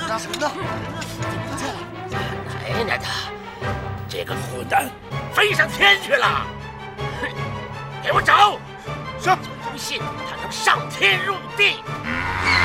人呢？ 奶奶的，这个混蛋飞上天去了！给我找！ 是。 不信他能上天入地。